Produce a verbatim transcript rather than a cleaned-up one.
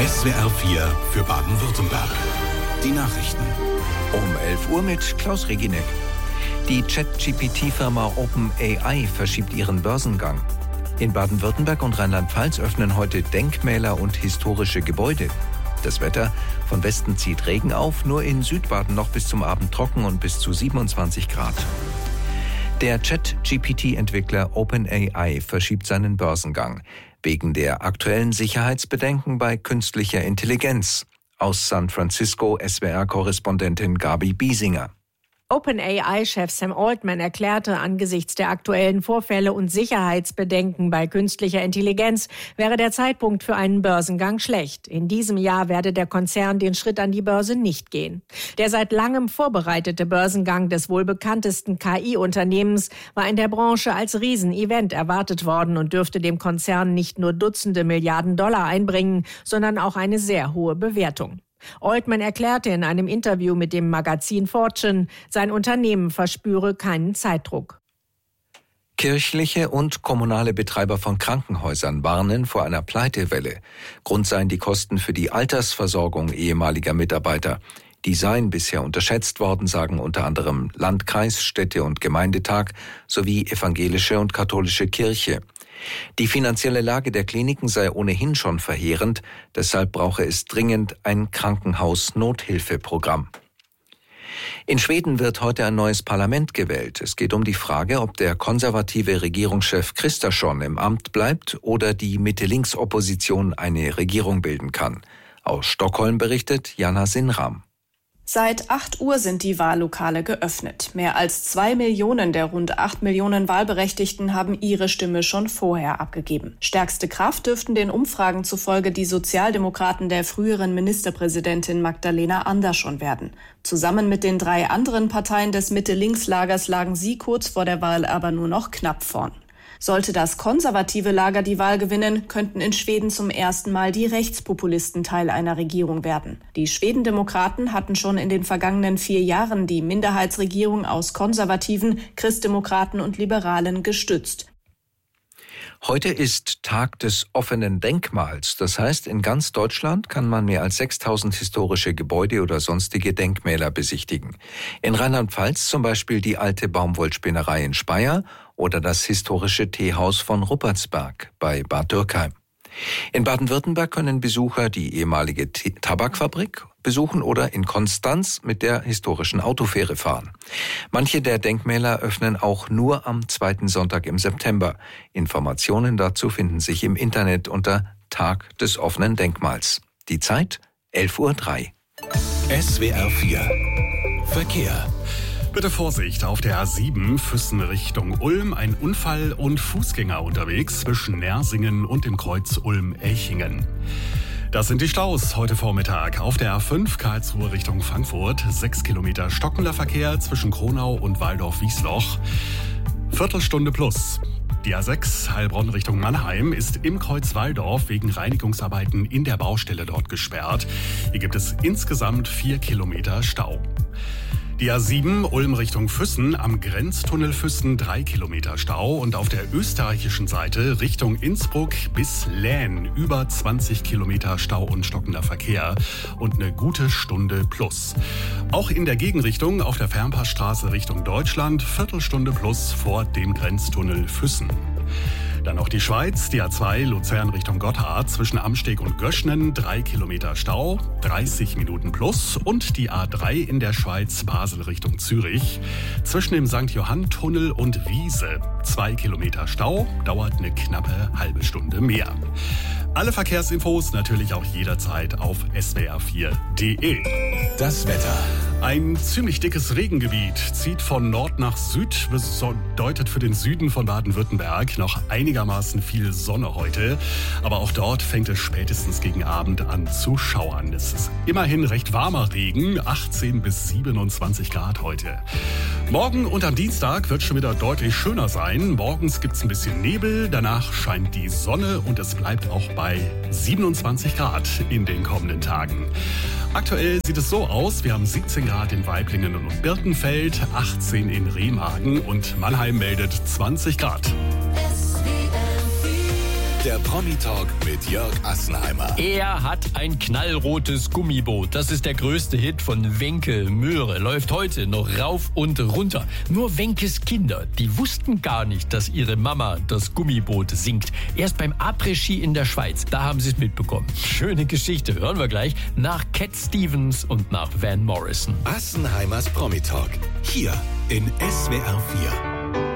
S W R vier für Baden-Württemberg. Die Nachrichten. Um elf Uhr mit Klaus Reginek. Die Chat-G P T-Firma OpenAI verschiebt ihren Börsengang. In Baden-Württemberg und Rheinland-Pfalz öffnen heute Denkmäler und historische Gebäude. Das Wetter: von Westen zieht Regen auf, nur in Südbaden noch bis zum Abend trocken und bis zu siebenundzwanzig Grad. Der Chat-G P T-Entwickler OpenAI verschiebt seinen Börsengang wegen der aktuellen Sicherheitsbedenken bei künstlicher Intelligenz. Aus San Francisco S W R-Korrespondentin Gabi Biesinger. OpenAI-Chef Sam Altman erklärte, angesichts der aktuellen Vorfälle und Sicherheitsbedenken bei künstlicher Intelligenz wäre der Zeitpunkt für einen Börsengang schlecht. In diesem Jahr werde der Konzern den Schritt an die Börse nicht gehen. Der seit langem vorbereitete Börsengang des wohl bekanntesten K I-Unternehmens war in der Branche als Riesenevent erwartet worden und dürfte dem Konzern nicht nur Dutzende Milliarden Dollar einbringen, sondern auch eine sehr hohe Bewertung. Altman erklärte in einem Interview mit dem Magazin Fortune, sein Unternehmen verspüre keinen Zeitdruck. Kirchliche und kommunale Betreiber von Krankenhäusern warnen vor einer Pleitewelle. Grund seien die Kosten für die Altersversorgung ehemaliger Mitarbeiter. Die seien bisher unterschätzt worden, sagen unter anderem Landkreis, Städte- und Gemeindetag sowie evangelische und katholische Kirche. Die finanzielle Lage der Kliniken sei ohnehin schon verheerend, deshalb brauche es dringend ein Krankenhaus-Nothilfeprogramm. In Schweden wird heute ein neues Parlament gewählt. Es geht um die Frage, ob der konservative Regierungschef Kristersson im Amt bleibt oder die Mitte-Links-Opposition eine Regierung bilden kann. Aus Stockholm berichtet Jana Sinram. Seit acht Uhr sind die Wahllokale geöffnet. Mehr als zwei Millionen der rund acht Millionen Wahlberechtigten haben ihre Stimme schon vorher abgegeben. Stärkste Kraft dürften den Umfragen zufolge die Sozialdemokraten der früheren Ministerpräsidentin Magdalena Andersson werden. Zusammen mit den drei anderen Parteien des Mitte-Links-Lagers lagen sie kurz vor der Wahl aber nur noch knapp vorn. Sollte das konservative Lager die Wahl gewinnen, könnten in Schweden zum ersten Mal die Rechtspopulisten Teil einer Regierung werden. Die Schwedendemokraten hatten schon in den vergangenen vier Jahren die Minderheitsregierung aus Konservativen, Christdemokraten und Liberalen gestützt. Heute ist Tag des offenen Denkmals. Das heißt, in ganz Deutschland kann man mehr als sechstausend historische Gebäude oder sonstige Denkmäler besichtigen. In Rheinland-Pfalz zum Beispiel die alte Baumwollspinnerei in Speyer oder das historische Teehaus von Ruppertsberg bei Bad Dürkheim. In Baden-Württemberg können Besucher die ehemalige T- Tabakfabrik besuchen oder in Konstanz mit der historischen Autofähre fahren. Manche der Denkmäler öffnen auch nur am zweiten Sonntag im September. Informationen dazu finden sich im Internet unter Tag des offenen Denkmals. Die Zeit elf Uhr drei. S W R vier Verkehr. Bitte Vorsicht auf der A sieben, Füssen Richtung Ulm. Ein Unfall und Fußgänger unterwegs zwischen Nersingen und dem Kreuz Ulm-Elchingen. Das sind die Staus heute Vormittag. Auf der A fünf Karlsruhe Richtung Frankfurt. Sechs Kilometer stockender Verkehr zwischen Kronau und Waldorf-Wiesloch. Viertelstunde plus. Die A sechs Heilbronn Richtung Mannheim ist im Kreuz Walldorf wegen Reinigungsarbeiten in der Baustelle dort gesperrt. Hier gibt es insgesamt vier Kilometer Stau. Die A sieben Ulm Richtung Füssen, am Grenztunnel Füssen drei Kilometer Stau und auf der österreichischen Seite Richtung Innsbruck bis Laen über zwanzig Kilometer Stau und stockender Verkehr und eine gute Stunde plus. Auch in der Gegenrichtung auf der Fernpassstraße Richtung Deutschland Viertelstunde plus vor dem Grenztunnel Füssen. Dann noch die Schweiz, die A zwei Luzern Richtung Gotthard zwischen Amsteg und Göschnen, drei Kilometer Stau, dreißig Minuten plus und die A drei in der Schweiz Basel Richtung Zürich zwischen dem Sankt Johann-Tunnel und Wiese, zwei Kilometer Stau, dauert eine knappe halbe Stunde mehr. Alle Verkehrsinfos natürlich auch jederzeit auf S W R vier punkt de. Das Wetter. Ein ziemlich dickes Regengebiet zieht von Nord nach Süd, bedeutet für den Süden von Baden-Württemberg noch einigermaßen viel Sonne heute. Aber auch dort fängt es spätestens gegen Abend an zu schauern. Es ist immerhin recht warmer Regen, achtzehn bis siebenundzwanzig Grad heute. Morgen und am Dienstag wird schon wieder deutlich schöner sein. Morgens gibt es ein bisschen Nebel, danach scheint die Sonne und es bleibt auch bei siebenundzwanzig Grad in den kommenden Tagen. Aktuell sieht es so aus, wir haben siebzehn Grad in Waiblingen und Birkenfeld, achtzehn in Remagen und Mannheim meldet zwanzig Grad. Der Promi-Talk mit Jörg Assenheimer. Er hat ein knallrotes Gummiboot. Das ist der größte Hit von Wenke Möhre. Läuft heute noch rauf und runter. Nur Wenkes Kinder, die wussten gar nicht, dass ihre Mama das Gummiboot singt. Erst beim Après-Ski in der Schweiz, da haben sie es mitbekommen. Schöne Geschichte, hören wir gleich nach Cat Stevens und nach Van Morrison. Assenheimers Promi-Talk. Hier in S W R vier.